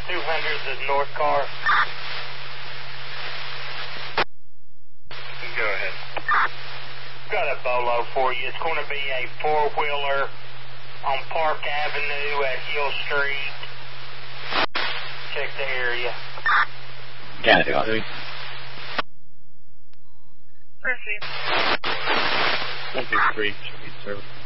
200's the north car. Go ahead. Got a bolo for you. It's going to be a four-wheeler on Park Avenue at Hill Street. Check the area. Canada, Audrey. Proceed. 123, service.